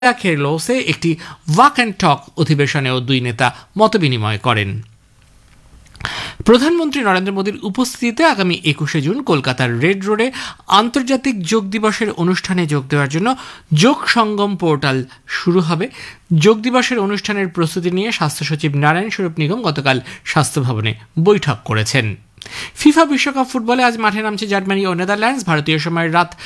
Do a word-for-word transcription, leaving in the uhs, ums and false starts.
খেরলোসে একটি walk and talk অধিবেশনেও দুই নেতা মতবিনিময় করেন। প্রধানমন্ত্রী নরেন্দ্র মোদীর উপস্থিতিতে আগামী একুশে জুন কলকাতার রেড রোডে আন্তর্জাতিক যোগ দিবসের অনুষ্ঠানে যোগ দেওয়ার জন্য যোগ সঙ্গম পোর্টাল শুরু হবে। যোগ দিবসের অনুষ্ঠানের প্রস্তুতি নিয়ে স্বাস্থ্য সচিব নারায়ণ স্বরূপ নিগম গতকাল স্বাস্থ্য ভবনে বৈঠক করেছেন। ফিফা বিশ্বকাপ ফুটবলে আজ মাঠে নামছে জার্মানি ও নেদারল্যান্ডস। ভারতীয় সময়ের রাত